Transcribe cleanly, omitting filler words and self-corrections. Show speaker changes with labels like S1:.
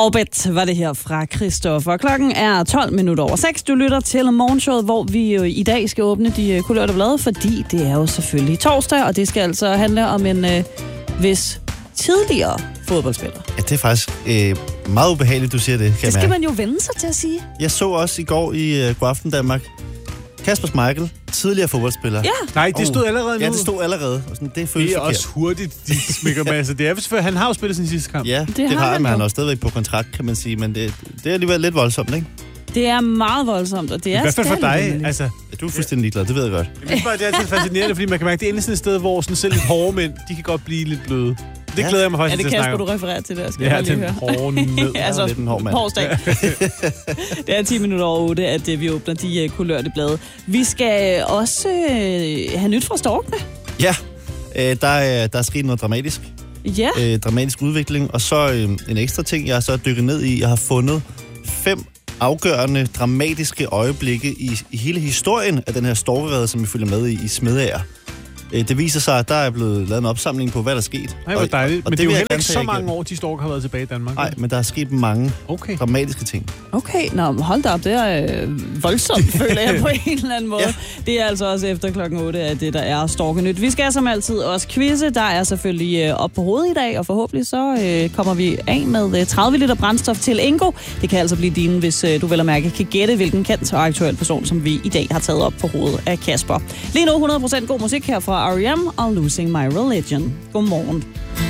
S1: Orbit var det her fra Christoffer. Klokken er 6:12. Du lytter til morgenshowet, hvor vi jo i dag skal åbne de kulørte blade, fordi det er jo selvfølgelig torsdag, og det skal altså handle om en vis tidligere fodboldspiller.
S2: Ja, det er faktisk meget ubehageligt, du siger det.
S1: Det skal man jo vende sig til at sige.
S2: Jeg så også i går i Godaften Danmark, Kasper Schmeichel, tidligere fodboldspiller.
S1: Ja.
S3: Nej, det stod allerede nu.
S2: Ja, det stod allerede. Og sådan, det føles
S3: det er
S2: forkert.
S3: også hurtigt, de smækker med. Altså, det er selvfølgelig, han har jo spillet sin sidste kamp.
S2: Ja, det har han, men han er stadigvæk på kontrakt, kan man sige. Men det er alligevel lidt voldsomt, ikke?
S1: Det er meget voldsomt, og det er
S3: i hvert fald for dig. Altså,
S2: ja, du er fuldstændig ligeglad, det ved jeg godt.
S3: Det er altid fascinerende, fordi man kan mærke, det er endelig sådan et sted, hvor sådan selv lidt hårde mænd, de kan godt blive lidt bløde. Det glæder jeg mig faktisk til at snakke om.
S1: Er det Kasper, du refererer til det? Skal
S3: ja, til en hård ned.
S1: Altså,
S2: lidt en hård mand.
S1: Hårdsdag. Det er 8:10, at vi åbner de kulørte blade. Vi skal også have nyt fra storkene.
S2: Ja, der er sket noget dramatisk.
S1: Ja.
S2: Dramatisk udvikling. Og så en ekstra ting, jeg har så dykket ned i. Jeg har fundet 5 afgørende, dramatiske øjeblikke i hele historien af den her storkerede, som vi følger med i Smedager. Det viser sig, at der er blevet lavet en opsamling på, hvad der er sket.
S3: Nej, hvor dejligt. Men det er jo heller ikke så mange
S2: igen.
S3: år, de storker har været tilbage i Danmark.
S2: Nej, men der er sket mange dramatiske ting.
S1: Okay, hold da op. Det er voldsomt, føler jeg på en eller anden måde. Ja. Det er altså også efter 8:00, at det der er storkenyt. Vi skal som altid også quizze. Der er selvfølgelig op på hovedet i dag, og forhåbentlig så kommer vi af med 30 liter brændstof til Ingo. Det kan altså blive din, hvis du vel at mærke kan gætte, hvilken kendt og aktuel person, som vi i dag har taget op på hovedet af Kasper. Lige nu 100% god musik her fra R.E.M. og Losing My Religion. Godmorgen.